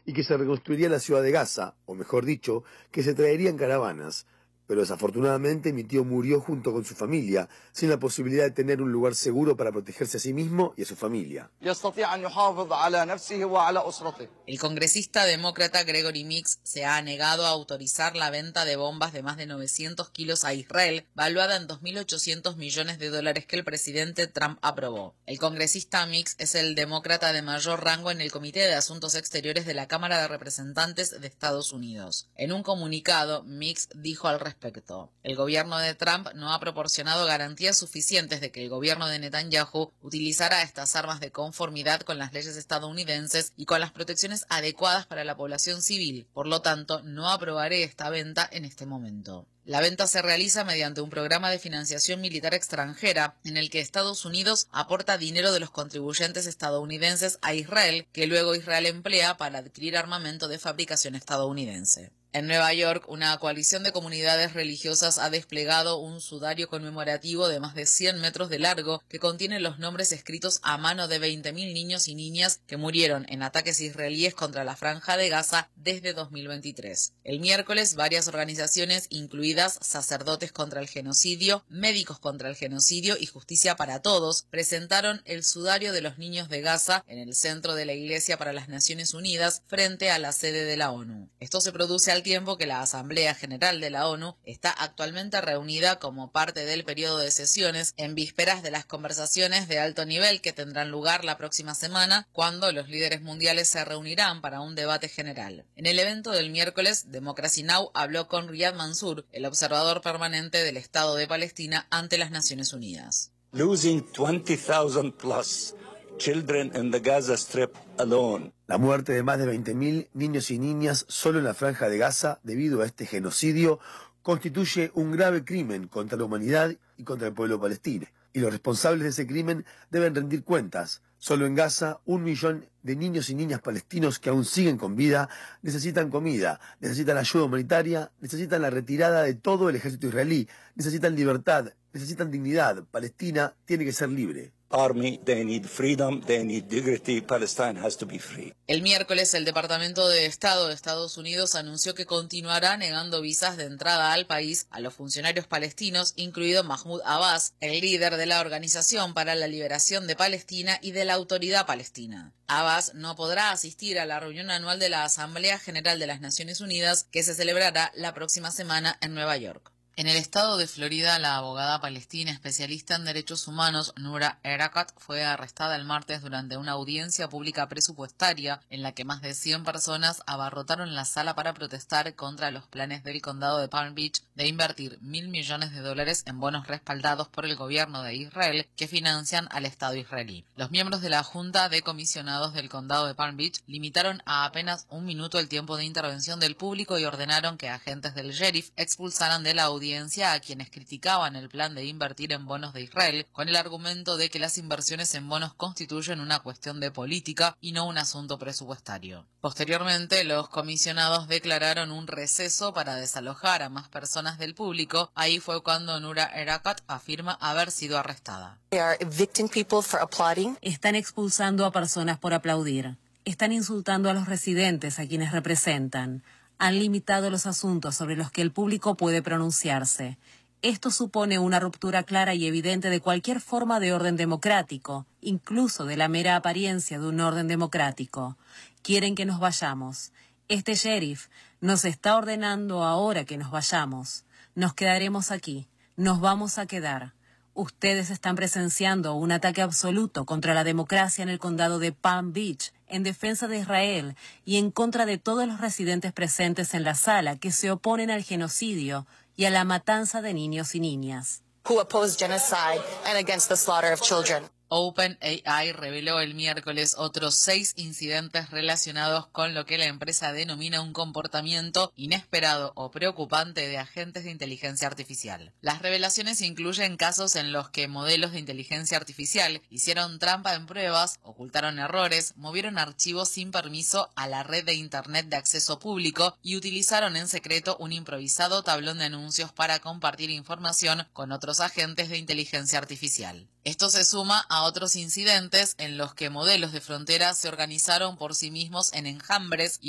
y que se reconstruiría la ciudad de Gaza, o mejor dicho, que se traerían caravanas. Pero desafortunadamente mi tío murió junto con su familia, sin la posibilidad de tener un lugar seguro para protegerse a sí mismo y a su familia. El congresista demócrata Gregory Meeks se ha negado a autorizar la venta de bombas de más de 900 kilos a Israel, valuada en $2.800 millones que el presidente Trump aprobó. El congresista Meeks es el demócrata de mayor rango en el Comité de Asuntos Exteriores de la Cámara de Representantes de Estados Unidos. En un comunicado, Meeks dijo al respecto: el gobierno de Trump no ha proporcionado garantías suficientes de que el gobierno de Netanyahu utilizará estas armas de conformidad con las leyes estadounidenses y con las protecciones adecuadas para la población civil. Por lo tanto, no aprobaré esta venta en este momento. La venta se realiza mediante un programa de financiación militar extranjera en el que Estados Unidos aporta dinero de los contribuyentes estadounidenses a Israel, que luego Israel emplea para adquirir armamento de fabricación estadounidense. En Nueva York, una coalición de comunidades religiosas ha desplegado un sudario conmemorativo de más de 100 metros de largo que contiene los nombres escritos a mano de 20.000 niños y niñas que murieron en ataques israelíes contra la Franja de Gaza desde 2023. El miércoles, varias organizaciones, incluidas Sacerdotes contra el Genocidio, Médicos contra el Genocidio y Justicia para Todos, presentaron el sudario de los niños de Gaza en el centro de la Iglesia para las Naciones Unidas frente a la sede de la ONU. Esto se produce al tiempo que la Asamblea General de la ONU está actualmente reunida como parte del periodo de sesiones en vísperas de las conversaciones de alto nivel que tendrán lugar la próxima semana, cuando los líderes mundiales se reunirán para un debate general. En el evento del miércoles, Democracy Now! Habló con Riyad Mansour, el observador permanente del Estado de Palestina ante las Naciones Unidas. Losing 20,000 plus children in the Gaza Strip alone. La muerte de más de 20.000 niños y niñas solo en la Franja de Gaza debido a este genocidio constituye un grave crimen contra la humanidad y contra el pueblo palestino. Y los responsables de ese crimen deben rendir cuentas. Solo en Gaza, 1 millón de niños y niñas palestinos que aún siguen con vida necesitan comida, necesitan ayuda humanitaria, necesitan la retirada de todo el ejército israelí, necesitan libertad, necesitan dignidad. Palestina tiene que ser libre. Army, they need freedom, they need dignity. Palestine has to be free. El miércoles, el Departamento de Estado de Estados Unidos anunció que continuará negando visas de entrada al país a los funcionarios palestinos, incluido Mahmoud Abbas, el líder de la Organización para la Liberación de Palestina y de la Autoridad Palestina. Abbas no podrá asistir a la reunión anual de la Asamblea General de las Naciones Unidas, que se celebrará la próxima semana en Nueva York. En el estado de Florida, la abogada palestina especialista en derechos humanos Noura Erakat fue arrestada el martes durante una audiencia pública presupuestaria en la que más de 100 personas abarrotaron la sala para protestar contra los planes del condado de Palm Beach de invertir $1.000 millones en bonos respaldados por el gobierno de Israel que financian al Estado israelí. Los miembros de la Junta de Comisionados del condado de Palm Beach limitaron a apenas 1 minuto el tiempo de intervención del público y ordenaron que agentes del sheriff expulsaran de la audiencia a quienes criticaban el plan de invertir en bonos de Israel con el argumento de que las inversiones en bonos constituyen una cuestión de política y no un asunto presupuestario. Posteriormente, los comisionados declararon un receso para desalojar a más personas del público. Ahí fue cuando Noura Erakat afirma haber sido arrestada. Están expulsando a personas por aplaudir. Están insultando a los residentes a quienes representan. Han limitado los asuntos sobre los que el público puede pronunciarse. Esto supone una ruptura clara y evidente de cualquier forma de orden democrático, incluso de la mera apariencia de un orden democrático. Quieren que nos vayamos. Este sheriff nos está ordenando ahora que nos vayamos. Nos quedaremos aquí. Nos vamos a quedar. Ustedes están presenciando un ataque absoluto contra la democracia en el condado de Palm Beach, en defensa de Israel y en contra de todos los residentes presentes en la sala que se oponen al genocidio y a la matanza de niños y niñas. OpenAI reveló el miércoles otros 6 incidentes relacionados con lo que la empresa denomina un comportamiento inesperado o preocupante de agentes de inteligencia artificial. Las revelaciones incluyen casos en los que modelos de inteligencia artificial hicieron trampa en pruebas, ocultaron errores, movieron archivos sin permiso a la red de Internet de acceso público y utilizaron en secreto un improvisado tablón de anuncios para compartir información con otros agentes de inteligencia artificial. Esto se suma a otros incidentes en los que modelos de frontera se organizaron por sí mismos en enjambres y